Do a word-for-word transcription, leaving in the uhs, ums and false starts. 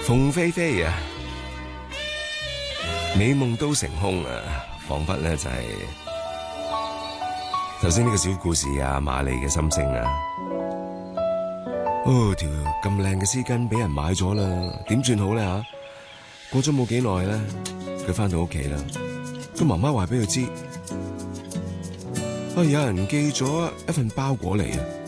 鳳飛飛啊，美夢都成空啊，彷彿咧就係頭先呢個小故事啊，瑪麗嘅心聲啊。哦，條咁靚嘅絲巾俾人買咗啦，點算好咧吓？過咗冇幾耐咧，佢翻到屋企啦，個媽媽話俾佢知，啊有人寄咗一份包裹嚟啊。